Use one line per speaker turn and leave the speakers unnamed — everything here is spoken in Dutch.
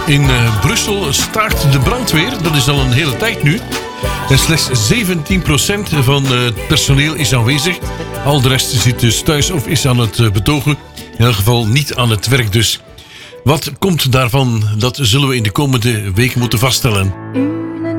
In Brussel staakt de brandweer. Dat is al een hele tijd nu. En slechts 17% van het personeel is aanwezig. Al de rest zit dus thuis of is aan het betogen. In elk geval niet aan het werk dus. Wat komt daarvan? Dat zullen we in de komende weken moeten vaststellen.